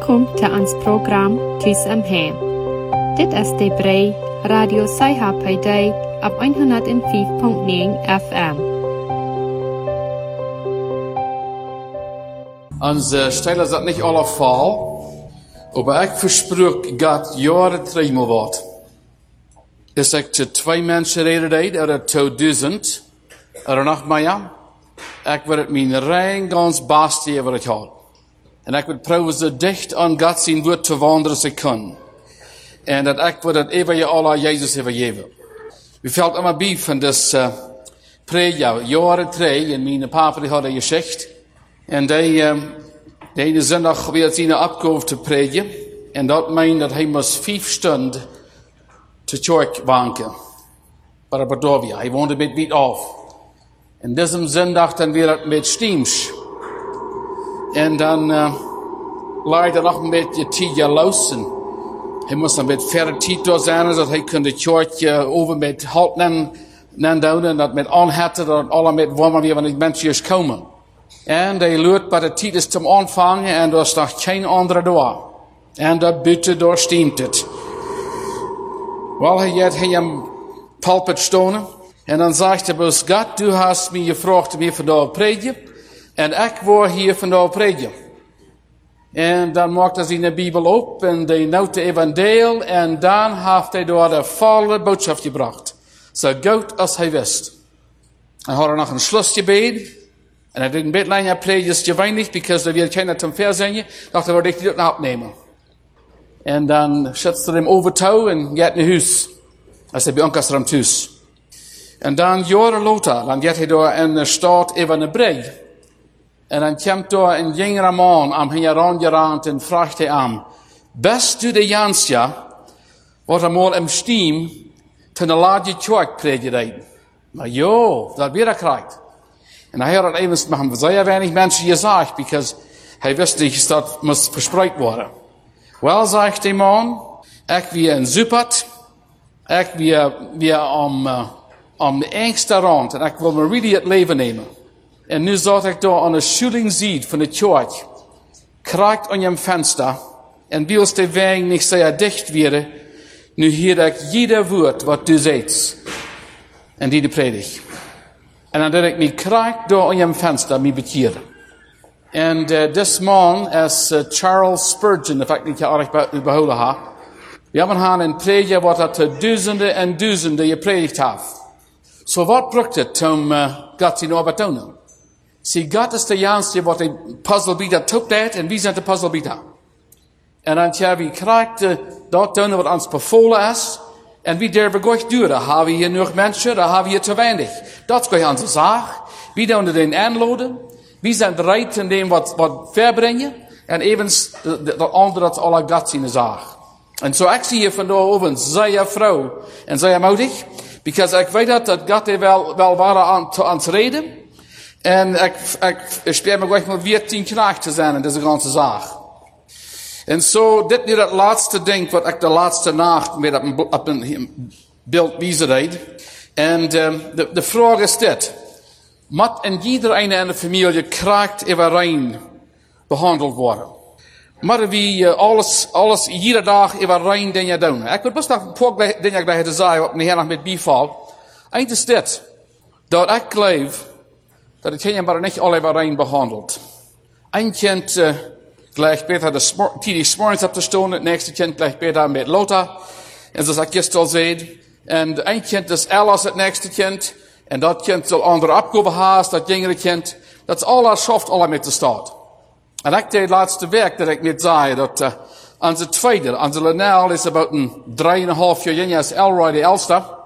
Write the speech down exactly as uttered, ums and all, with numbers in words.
Welkom til ons program Tus om Hem. Dit is de Brei Radio Saiha bij dig op honderd vijf komma negen F M. Onze stellen is dat niet alle Fall, aber ik versprach Gott jaren dreimal wat. Is ik te twee mensen reden deed, er tweeduizend, er nog meer. Ik wil het mijn rein ganz beste over het had. En ik wil proberen zo dicht aan God zijn woord te wandelen als ik kan. En dat ik wil het even je alle Jezus hebben gegeven. We valt allemaal bij van dus uh, preja, jaren drie, en mijn papa die hadden gezegd. En die, um, de ene zondag weer zijn opgave te predigen. En dat meint dat hij moest vijf stunden te kerk wanken. Bij Badovia. Hij woonde met weit af. En deze zondag dan weer het met steams. En dan uh, leidde nog een beetje tijd luisteren. Hij moest dan met verre tijd door zijn, zodat hij kon de kerk uh, over met halt en doen. En dat met aanhetten, dat alle met warmer weer van die mensen komen. En hij luidt bij de tijd is te aanvangen en er is nog geen andere door. En dat buiten door steamt het. Wel, hij had hij een pulpit stonen. En dan zegt hij bij God, du hast mij gevraagd om hier vandaag predigen. En ik word hier vandaag predigen. En dan maakt hij zijn Bijbel op en de noten evangelie. En dan heeft hij door de volle boodschap gebracht. Zo goed als hij wist. Hij had er nog een slotgebed. En hij deed een beetje langer predigen geweinig, because er weer keiner zum Verzingen. Dacht hij, word ik dit opnemen. En dan zet ze hem over touw en gaat naar huis. Als hij bij ons er thuis. En dan jaren later, dan gaat hij door in de stad even naar Brei. En dan komt door een jongere man aan hem herangerand en vraagt hij aan. Best du de Jansja, wat er mal im Steam, ten de laatje kerk predigen. Maar jo, dat weer krijgt. En hij had het even met hem zeer weinig mensen gezegd, because hij wist niet dat dat moest verspreid worden. Wel, zegt die man, ik weer in Zuppert, ik weer, weer om, uh, om de engste rand, en ik wil me really het leven nemen. En nu zat ik daar aan de shooting ziet van de kerk, kraakt aan je venster, en wils de weg niet zeer dicht worden, nu hoor ik jeder woord wat du zegt, en die de predigt. En dan deed ik me kraakt door aan je venster, me bekeren. En uh, this man is uh, Charles Spurgeon, of ik niet erg behouden heb. We hebben haar een prediger wat dat uh, duizenden en duizenden gepredikt heeft. So wat brukt het om uh, God zijn arbeid te doen? Zie, God is de janste wat de puzzelbieter toekt heeft en wie zijn de puzzelbieter. En dan hebben we krijgt uh, dat doen wat ons bevolen is. En wie durven goed doen? Daar hebben we hier nog mensen, daar hebben we hier te weinig. Dat is onze zaak. Wie doen den aanloden? Wie zijn bereid in dem wat, wat verbrengen? En even de, de, de andere, dat is alle God zijn zaak. En zo ik zie hier vandaag over een zeer vrouw en zeer moedig. Because ik weet dat, dat God er wel, wel waren aan te ons reden. En ik, ik, ik speel me gelijk maar veertien knaag te zijn in deze ganze zaak. En zo, dit nu dat laatste ding, wat ik de laatste nacht met op een, op een beeld wijzen deed. En um, de, de vraag is dit. Moet in iedereen in de familie kracht even rein behandeld worden? Moeten we uh, alles, alles iedere dag even rein dingen doen? Ik wil best nog een paar dingen bij te zeggen, wat me hier nog met bijvalt. Eén is dit. Dat ik geloof, dat het kindje maar niet alle even rein behandelt. Een kind uh, gleich beter de tidig s'morgens op te staan, het nächste kind gleich beter met Lothar. En zoals ik gisteren al zei. En een kind is alles het nächste kind. En dat kind zal andere opgave haast, dat jongere kind. Dat is alles schoft alle met de staat. En ik deed het laatste werk dat ik net zei, dat uh, onze tweede, onze Lenel is about een drieënhalf jaar jonger als Elroy de oudste.